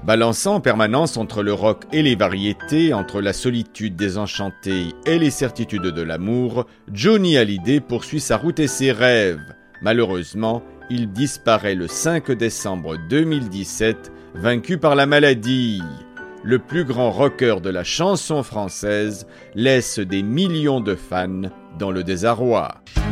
Balançant en permanence entre le rock et les variétés, entre la solitude désenchantée et les certitudes de l'amour, Johnny Hallyday poursuit sa route et ses rêves. Malheureusement, il disparaît le 5 décembre 2017, vaincu par la maladie. Le plus grand rocker de la chanson française laisse des millions de fans dans le désarroi.